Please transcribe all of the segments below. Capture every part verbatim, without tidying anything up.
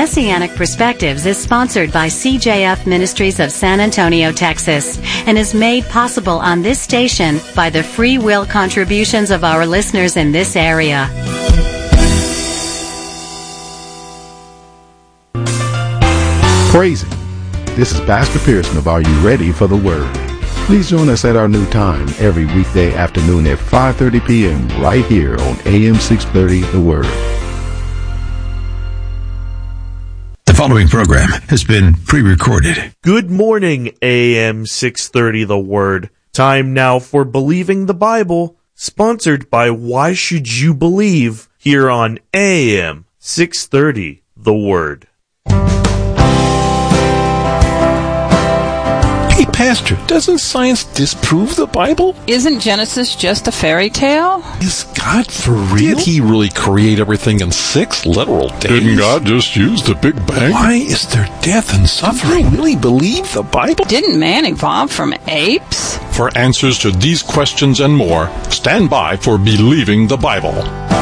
Messianic Perspectives is sponsored by C J F Ministries of San Antonio, Texas, and is made possible on this station by the free will contributions of our listeners in this area. Praise Him. This is Pastor Pearson of Are You Ready for the Word? Please join us at our new time every weekday afternoon at five thirty p.m. right here on A M six thirty The Word. The following program has been pre-recorded. Good morning, A M six thirty The Word. Time now for Believing the Bible, sponsored by Why Should You Believe, here on A M six thirty The Word. Hey, Pastor, doesn't science disprove the Bible? Isn't Genesis just a fairy tale? Is God for real? Did he really create everything in six literal days? Didn't God just use the Big Bang? Why is there death and suffering? Do you really believe the Bible? Didn't man evolve from apes? For answers to these questions and more, stand by for Believing the Bible.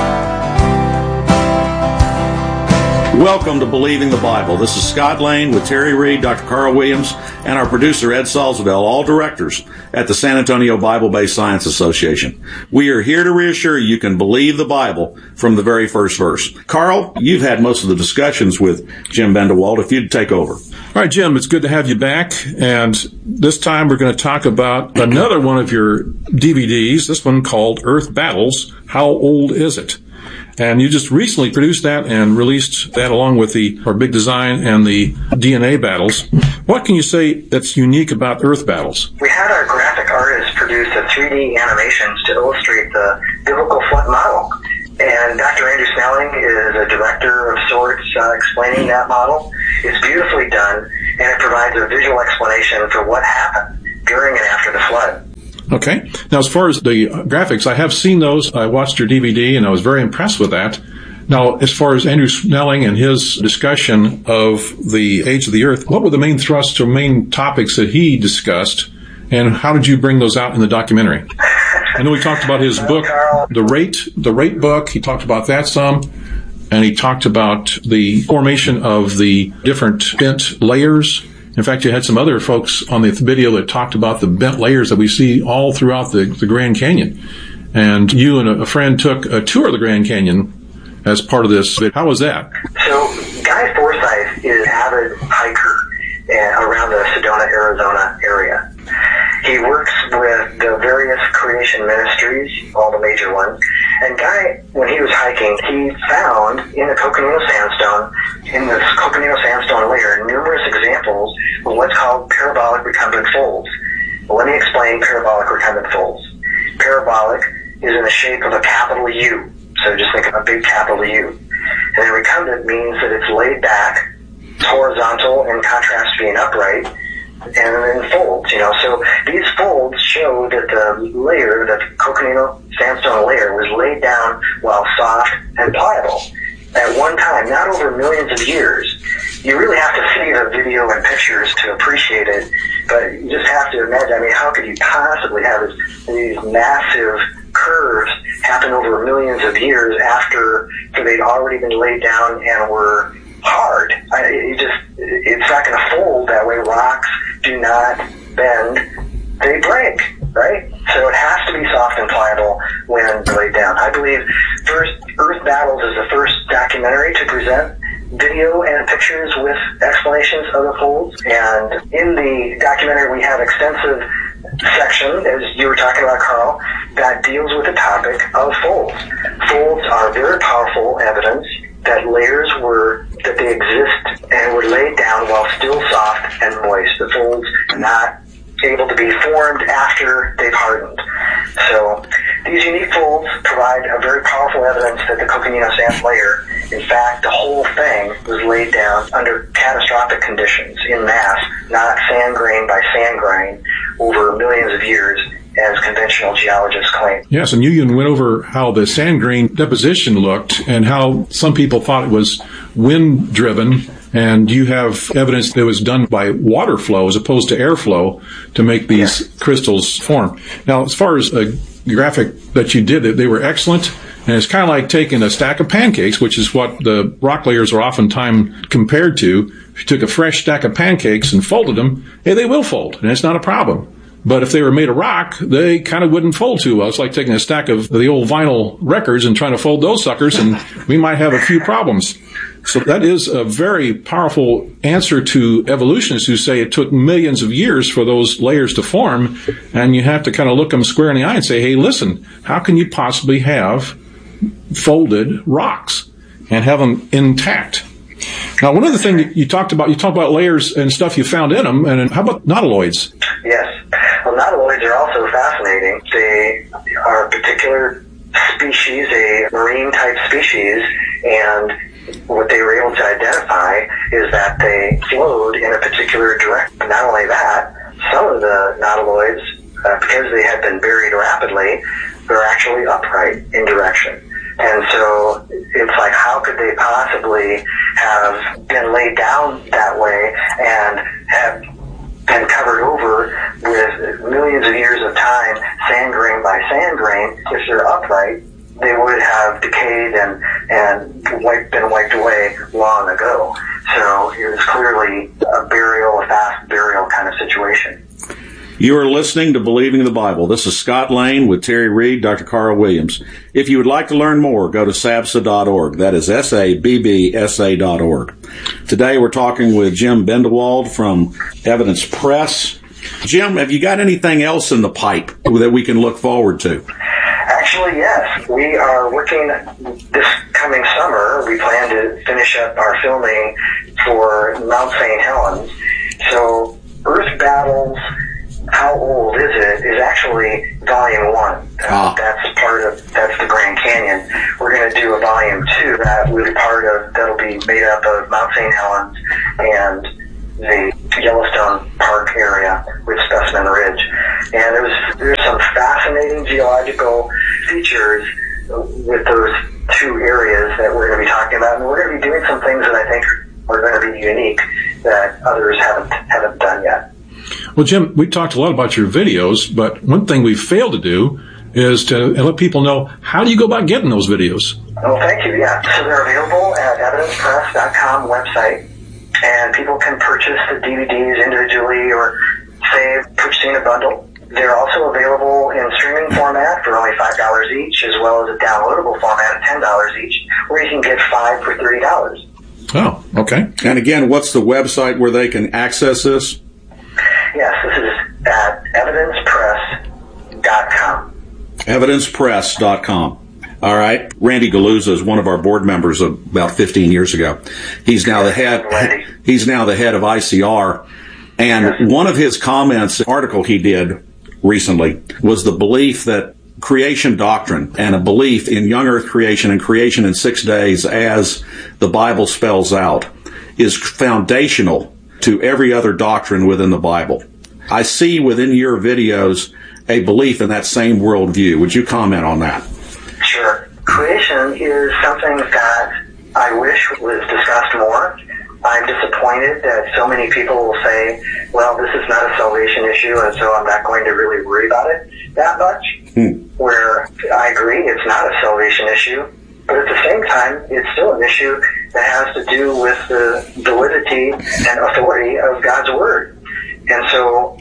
Welcome to Believing the Bible. This is Scott Lane with Terry Reed, Doctor Carl Williams, and our producer Ed Salzadell, all directors at the San Antonio Bible-Based Science Association. We are here to reassure you you can believe the Bible from the very first verse. Carl, you've had most of the discussions with Jim Bendewald. If you'd take over. All right, Jim, it's good to have you back. And this time we're going to talk about another one of your D V Ds, this one called Earth Battles, How Old Is It? And you just recently produced that and released that along with the our big design and the D N A battles. What can you say that's unique about Earth Battles? We had our graphic artist produce a three D animations to illustrate the biblical flood model. And Doctor Andrew Snelling is a director of sorts uh, explaining that model. It's beautifully done, and it provides a visual explanation for what happened during and after the flood. Okay. Now, as far as the graphics, I have seen those. I watched your D V D, and I was very impressed with that. Now, as far as Andrew Snelling and his discussion of the age of the Earth, what were the main thrusts or main topics that he discussed, and how did you bring those out in the documentary? I know he talked about his book, the rate, the rate book. He talked about that some, and he talked about the formation of the different bent layers. In fact, you had some other folks on the video that talked about the bent layers that we see all throughout the, the Grand Canyon. And you and a, a friend took a tour of the Grand Canyon as part of this. How was that? So Guy Forsyth is an avid hiker uh, around the Sedona, Arizona area. He works with the various creation ministries, all the major ones. And Guy, when he was hiking, he found in the Coconino Sandstone, in this Coconino Sandstone layer, numerous examples of what's called parabolic recumbent folds. Well, let me explain parabolic recumbent folds. Parabolic is in the shape of a capital U. So just think of a big capital U. And then recumbent means that it's laid back, it's horizontal in contrast to being upright, and then folds, you know. So these folds show that the layer, the Coconino Sandstone layer, was laid down while soft and pliable at one time, not over millions of years. You really have to see the video and pictures to appreciate it, but you just have to imagine, I mean, how could you possibly have this, these massive curves happen over millions of years after they'd already been laid down and were hard? I, it just, it's not going to fold that way. Rocks do not bend, they break, right? So it has to be soft and pliable when laid down. I believe first Earth Battles is the first documentary to present video and pictures with explanations of the folds. And in the documentary we have extensive section, as you were talking about, Carl, that deals with the topic of folds. Folds are very powerful evidence that layers were, that they exist and were laid down while still soft and moist. The folds are not able to be formed after they've hardened. So these unique folds provide a very powerful evidence that the Coconino Sand layer, in fact, the whole thing was laid down under catastrophic conditions in mass, not sand grain by sand grain over millions of years, as conventional geologists claim. Yes, and you even went over how the sand grain deposition looked and how some people thought it was wind-driven, and you have evidence that it was done by water flow as opposed to airflow to make these yes. crystals form. Now, as far as a graphic that you did, they were excellent, And it's kind of like taking a stack of pancakes, which is what the rock layers are oftentimes compared to. If you took a fresh stack of pancakes and folded them, hey, they will fold, and it's not a problem. But if they were made of rock, they kind of wouldn't fold too well. It's like taking a stack of the old vinyl records and trying to fold those suckers, and we might have a few problems. So that is a very powerful answer to evolutionists who say it took millions of years for those layers to form, and you have to kind of look them square in the eye and say, hey, listen, how can you possibly have folded rocks and have them intact? Now, one other thing you talked about, you talked about layers and stuff you found in them, and how about nautiloids? Yes. Well, nautiloids are also fascinating. They are a particular species, a marine-type species, and what they were able to identify is that they flowed in a particular direction. Not only that, some of the nautiloids, uh, because they had been buried rapidly, they're actually upright in direction. And so it's like, how could they possibly have been laid down that way and have been covered over with millions of years of time, sand grain by sand grain? If they're upright, they would have decayed and, and wiped, been wiped away long ago. So it was clearly a burial, a fast burial kind of situation. You are listening to Believing the Bible. This is Scott Lane with Terry Reed, Doctor Carl Williams. If you would like to learn more, go to sabsa dot org. That is S A B B S A dot org. Today we're talking with Jim Bindewald from Evidence Press. Jim, have you got anything else in the pipe that we can look forward to? Actually, yes. We are working this coming summer. We plan to finish up our filming for Mount Saint Helens. So Earth Battles, How Old Is It? Is actually volume one. Ah. Uh, that's part of, that's the Grand Canyon. We're going to do a volume two that will be part of, that'll be made up of Mount Saint Helens and the Yellowstone Park area with Specimen Ridge. And there was, there's some fascinating geological features with those two areas that we're going to be talking about. And we're going to be doing some things that I think are going to be unique that others haven't, haven't done yet. Well, Jim, we talked a lot about your videos, but one thing we failed to do is to let people know, how do you go about getting those videos? Oh, thank you. Yeah. So they're available at evidence press dot com website, and people can purchase the D V Ds individually or say purchasing a bundle. They're also available in streaming format for only five dollars each, as well as a downloadable format at ten dollars each, where you can get five for thirty dollars. Oh, okay. And again, what's the website where they can access this? Yes, this is at evidence press dot com. evidence press dot com. All right. Randy Galuza is one of our board members of about fifteen years ago. He's now the head, he's now the head of I C R. And one of his comments, an article he did recently, was the belief that creation doctrine and a belief in young earth creation and creation in six days as the Bible spells out is foundational to every other doctrine within the Bible. I see within your videos a belief in that same worldview. Would you comment on that? Sure. Creation is something that I wish was discussed more. I'm disappointed that so many people will say, well, this is not a salvation issue, and so I'm not going to really worry about it that much. Hmm. Where I agree, it's not a salvation issue, but at the same time, it's still an issue that has to do with the validity and authority of God's Word. And so,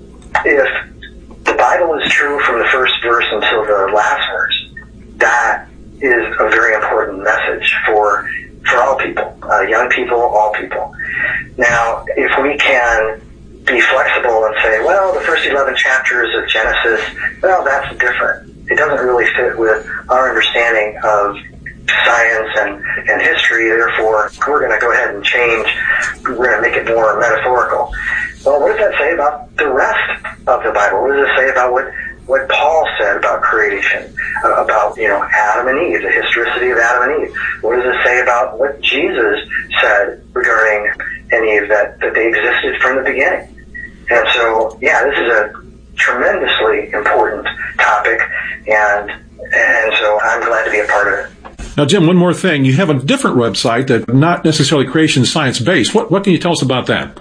if the Bible is true from the first verse until the last verse, that is a very important message for for all people, uh, young people, all people. Now, if we can be flexible and say, well, the first eleven chapters of Genesis, well, that's different. It doesn't really fit with our understanding of science and, and history, therefore we're going to go ahead and change, we're going to make it more metaphorical. Well, what does that say about the rest of the Bible? What does it say about what, what Paul said about creation, uh, about, you know, Adam and Eve, the historicity of Adam and Eve? What does it say about what Jesus said regarding and Eve, that, that they existed from the beginning? And so, yeah, this is a tremendously important topic, and and so I'm glad to be a part of it. Now, Jim, one more thing. You have a different website that's not necessarily creation science-based. What, what can you tell us about that?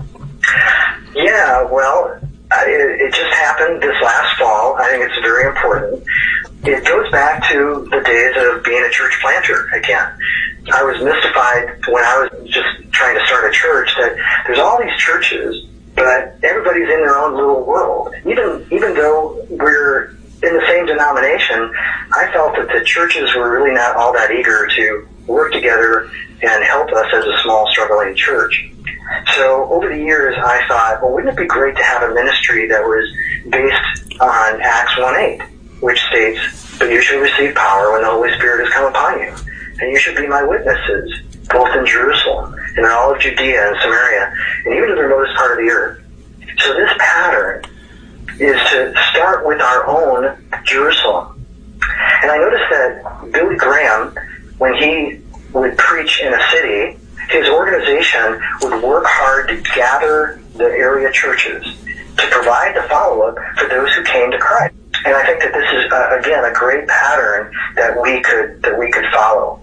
Yeah, well, it, it just happened this last fall. I think it's very important. it goes back to the days of being a church planter again. I was mystified when I was just trying to start a church that there's all these churches, but everybody's in their own little world. Even even though we're in the same denomination, I felt that the churches were really not all that eager to work together and help us as a small, struggling church. So over the years, I thought, well, wouldn't it be great to have a ministry that was based on Acts one eight, which states, but you shall receive power when the Holy Spirit has come upon you, and you should be my witnesses, both in Jerusalem and in all of Judea and Samaria, and even to the remotest part of the earth. So this pattern is to start with our own Jerusalem. And I noticed that Billy Graham, when he would preach in a city, his organization would work hard to gather the area churches to provide the follow-up for those who came to Christ. And I think that this is, uh, again, a great pattern that we could that we could follow.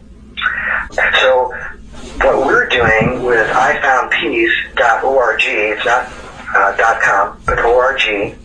So what we're doing with I found peace dot org, it's not uh, .com, but .org,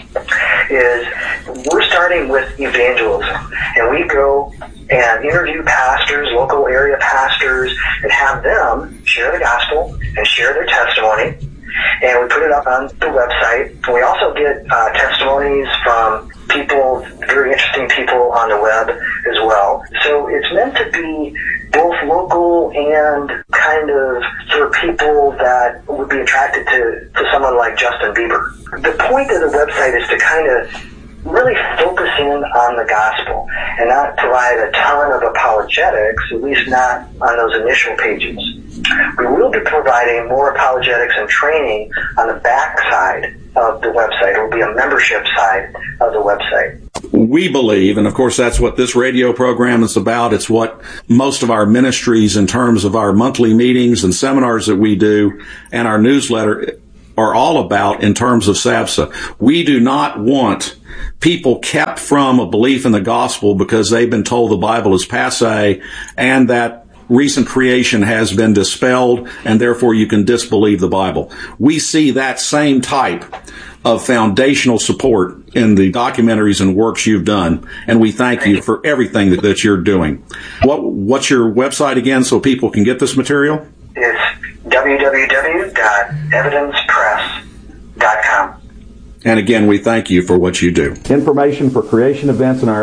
is we're starting with evangelism. And we go and interview pastors, local area pastors, and have them share the gospel and share their testimony. And we put it up on the website. We also get uh, testimonies from people, very interesting people on the web as well. So it's meant to be both local and kind of for people that would be attracted to, to someone like Justin Bieber. The point of the website is to kind of really focus in on the gospel and not provide a ton of apologetics, at least not on those initial pages. We will be providing more apologetics and training on the back side of the website. It will be a membership side of the website. We believe, and of course that's what this radio program is about, it's what most of our ministries in terms of our monthly meetings and seminars that we do and our newsletter are all about in terms of S A B S A. We do not want people kept from a belief in the gospel because they've been told the Bible is passé and that recent creation has been dispelled and therefore you can disbelieve the Bible. We see that same type of foundational support in the documentaries and works you've done, and we thank you for everything that, that you're doing. What, what's your website again so people can get this material? It's w w w dot evidence press dot com. And again, we thank you for what you do. Information for creation events in our